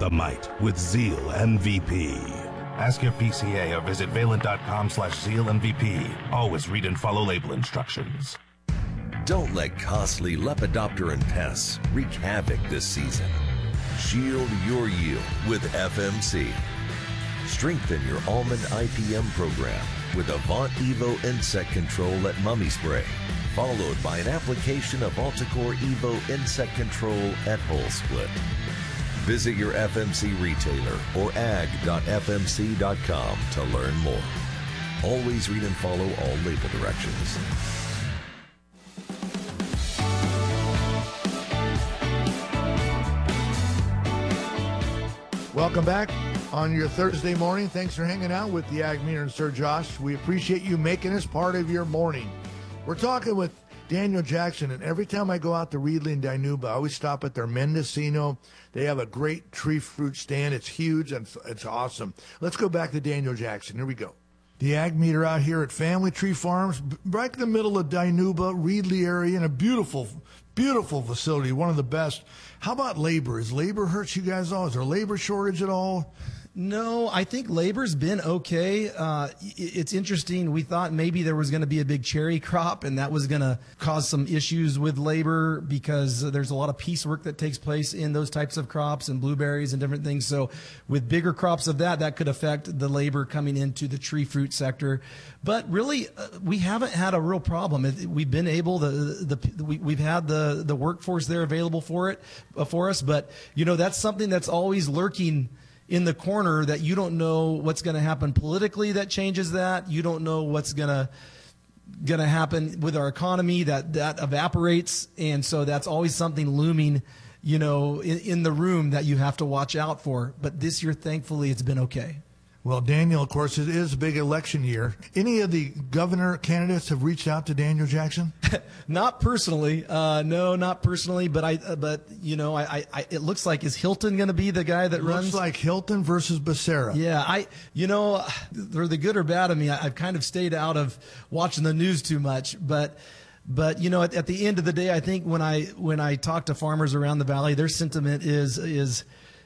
the might with Zeal MVP. Ask your PCA or visit Valent.com/Zeal MVP. Always read and follow label instructions. Don't let costly lepidopteran pests wreak havoc this season. Shield your yield with FMC. Strengthen your almond IPM program with Avant Evo Insect Control at Mummy Spray, followed by an application of Alticore Evo Insect Control at Hull Split. Visit your FMC retailer or ag.fmc.com to learn more. Always read and follow all label directions. Welcome back on your Thursday morning. Thanks for hanging out with the Ag Meter and Sir Josh. We appreciate you making us part of your morning. We're talking with Daniel Jackson, and every time I go out to Reedley and Dinuba, I always stop at their Mendocino. They have a great tree fruit stand. It's huge and it's awesome. Let's go back to Daniel Jackson. Here we go. The Ag Meter out here at Family Tree Farms, right in the middle of Dinuba, Reedley area, in a beautiful facility, one of the best. How about labor? Is labor hurts you guys all? Is there a labor shortage at all? No, I think labor's been okay. It's interesting. We thought maybe there was going to be a big cherry crop, and that was going to cause some issues with labor because there's a lot of piecework that takes place in those types of crops and blueberries and different things. So with bigger crops of that could affect the labor coming into the tree fruit sector. But really, we haven't had a real problem. We've been able we've had the workforce there available for us. But that's something that's always lurking in the corner, that you don't know what's going to happen politically that changes that. You don't know what's going to happen with our economy that evaporates. And so that's always something looming, in the room that you have to watch out for. But this year, thankfully, it's been okay. Well, Daniel, of course, it is a big election year. Any of the governor candidates have reached out to Daniel Jackson? Not personally. No, not personally. But it looks like, is Hilton going to be the guy that runs? Looks like Hilton versus Becerra. Yeah, for the good or bad of me, I've kind of stayed out of watching the news too much. But at the end of the day, I think when I talk to farmers around the valley, their sentiment is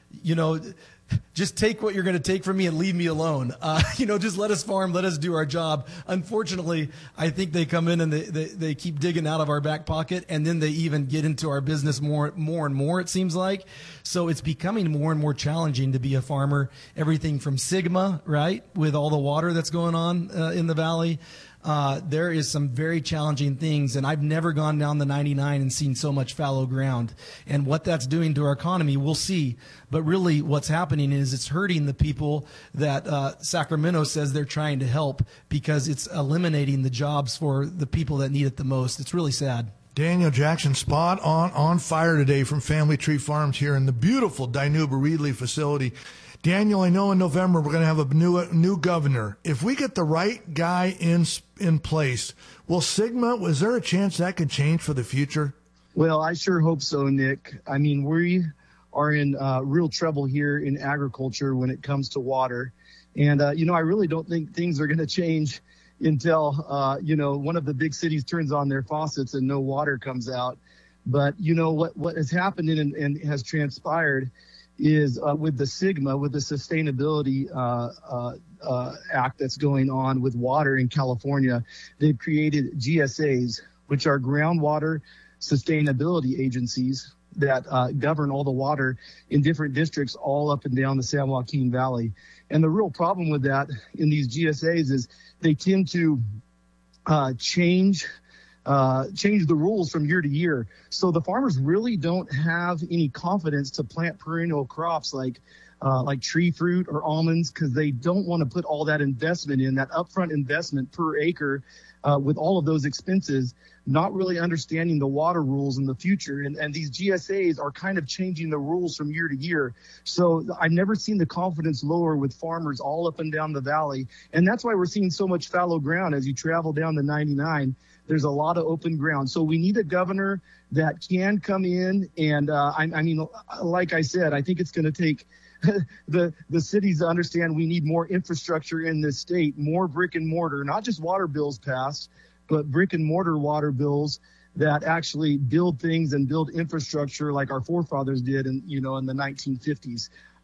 just take what you're going to take from me and leave me alone. Just let us farm, let us do our job. Unfortunately, I think they come in and they keep digging out of our back pocket, and then they even get into our business more and more, it seems like. So it's becoming more and more challenging to be a farmer. Everything from Sigma, right, with all the water that's going on in the valley. There is some very challenging things, and I've never gone down the 99 and seen so much fallow ground. And what that's doing to our economy, we'll see. But really what's happening is it's hurting the people that Sacramento says they're trying to help, because it's eliminating the jobs for the people that need it the most. It's really sad. Daniel Jackson, spot on fire today from Family Tree Farms here in the beautiful Dinuba Reedley facility. Daniel, I know in November we're going to have a new governor. If we get the right guy in place, is there a chance that could change for the future? Well, I sure hope so, Nick. I mean, we are in real trouble here in agriculture when it comes to water. And, I really don't think things are going to change until, one of the big cities turns on their faucets and no water comes out. But, what has happened and has transpired is with the Sigma, with the Sustainability Act that's going on with water in California, they've created GSAs, which are groundwater sustainability agencies that govern all the water in different districts all up and down the San Joaquin Valley. And the real problem with that in these GSAs is they tend to change the rules from year to year. So the farmers really don't have any confidence to plant perennial crops like tree fruit or almonds, because they don't want to put all that investment in, that upfront investment per acre with all of those expenses, not really understanding the water rules in the future. And these GSAs are kind of changing the rules from year to year. So I've never seen the confidence lower with farmers all up and down the valley. And that's why we're seeing so much fallow ground as you travel down the 99. There's a lot of open ground. So we need a governor that can come in. And like I said, I think it's going to take the cities to understand we need more infrastructure in this state, more brick and mortar, not just water bills passed, but brick and mortar water bills that actually build things and build infrastructure like our forefathers did in the 1950s.